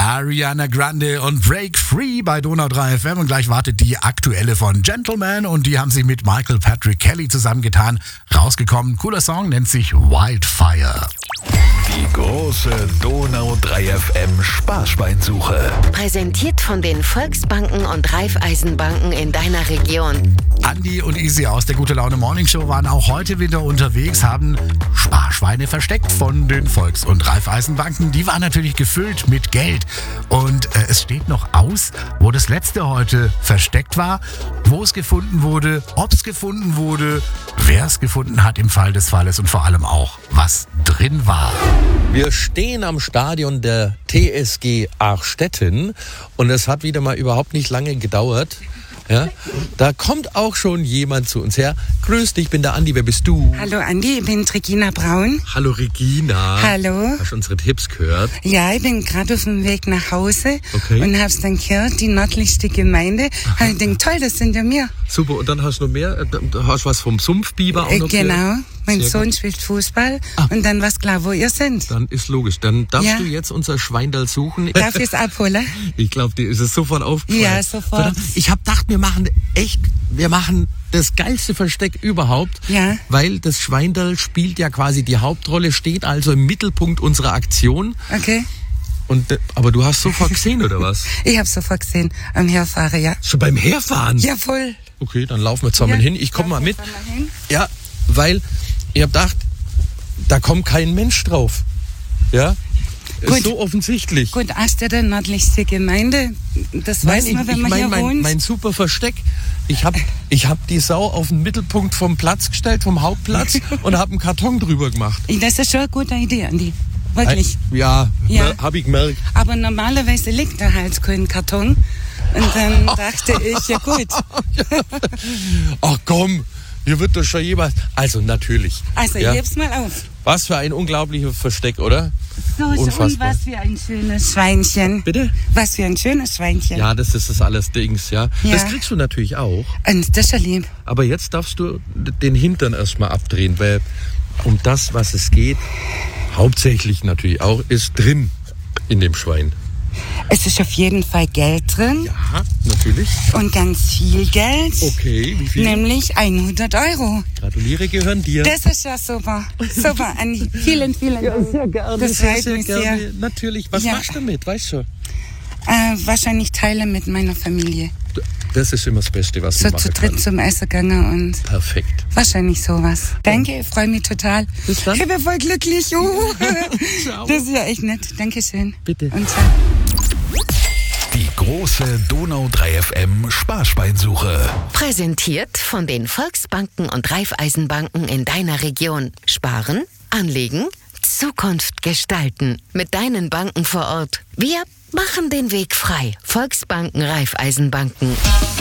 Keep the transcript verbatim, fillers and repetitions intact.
Ariana Grande und Break Free bei Donau drei F M und gleich wartet die aktuelle von Gentleman und die haben sich mit Michael Patrick Kelly zusammengetan. Rausgekommen, cooler Song, nennt sich Wildfire. Die große Donau drei F M Sparschweinsuche. Präsentiert von den Volksbanken und Raiffeisenbanken in deiner Region. Andi und Easy aus der Gute Laune Morning Show waren auch heute wieder unterwegs, haben Sparschweine versteckt von den Volks- und Raiffeisenbanken. Die waren natürlich gefüllt mit Geld. Und äh, es steht noch aus, wo das letzte heute versteckt war, wo es gefunden wurde, ob es gefunden wurde, wer es gefunden hat im Fall des Falles und vor allem auch, was drin war. Wir stehen am Stadion der T S G Achstetten und es hat wieder mal überhaupt nicht lange gedauert. Ja, da kommt auch schon jemand zu uns her. Grüß dich, ich bin der Andi, wer bist du? Hallo Andi, ich bin Regina Braun. Hallo Regina. Hallo. Hast du unsere Tipps gehört? Ja, ich bin gerade auf dem Weg nach Hause Okay. und hab's dann gehört, die nördlichste Gemeinde. Hab ich gedacht, toll, das sind ja wir. Super, und dann hast du noch mehr? Du hast was vom Sumpfbiber auch Äh, noch genau, gehört? mein Sehr Sohn gut. spielt Fußball Ah. und dann war's klar, wo ihr seid. Dann ist logisch. Dann darfst Ja. du jetzt unser Schweindal suchen. Darf ich es abholen? Ich glaube, dir ist es sofort aufgefallen. Ja, sofort. Verdammt, ich habe gedacht, wir machen echt, wir machen das geilste Versteck überhaupt, Ja. weil das Schweindal spielt ja quasi die Hauptrolle, steht also im Mittelpunkt unserer Aktion. Okay. Und, äh, aber du hast sofort gesehen, oder was? Ich hab's sofort gesehen, am Herfahren, ja. Schon beim Herfahren? Ja, voll. Okay, dann laufen wir zusammen Ja, hin. Ich komme mal laufen mit. wir zusammen hin. Ja, weil ich habe gedacht, da kommt kein Mensch drauf. Ja? Ist Gut. so offensichtlich. Gut, Astetter, nördlichste Gemeinde, das Nein, weiß ich, man, wenn ich man meine hier mein, wohnt. mein super Versteck. Ich habe ich hab die Sau auf den Mittelpunkt vom Platz gestellt, vom Hauptplatz und habe einen Karton drüber gemacht. Das ist schon eine gute Idee, Andi. Wirklich. Ja, Ja. habe ich gemerkt. Aber normalerweise liegt da halt kein Karton. Und dann dachte ich, ja gut. Ach komm, hier wird doch schon jemand. Also natürlich. Also, ja. ich heb's mal auf. Was für ein unglaubliches Versteck, oder? So, und Unfassbar. was für ein schönes Schweinchen. Bitte? Was für ein schönes Schweinchen. Ja, das ist das alles Dings, ja. Ja. Das kriegst du natürlich auch. Und das ist ja lieb. Aber jetzt darfst du den Hintern erstmal abdrehen, weil um das, was es geht, hauptsächlich natürlich auch, ist drin in dem Schwein. Es ist auf jeden Fall Geld drin. Ja, natürlich. Und ganz viel Geld. Okay, wie viel? Nämlich hundert Euro. Gratuliere, gehören dir. Das ist ja super. Super, Andi. Vielen, vielen Dank. sehr gerne. Das freut mich sehr. Natürlich. Was Ja. machst du damit, weißt du? Äh, wahrscheinlich Teile mit meiner Familie. Das ist immer das Beste, was So du zu machen dritt kannst. zum Essen gegangen und Perfekt. wahrscheinlich sowas. Danke, ich freue mich total. Bis dann. Ich bin voll glücklich. Uh. Ciao. Das ist ja echt nett. Dankeschön. Bitte. Und ciao. Die große Donau drei F M Sparschweinsuche. Präsentiert von den Volksbanken und Raiffeisenbanken in deiner Region. Sparen, anlegen, Zukunft gestalten. Mit deinen Banken vor Ort. Wir machen den Weg frei. Volksbanken, Raiffeisenbanken.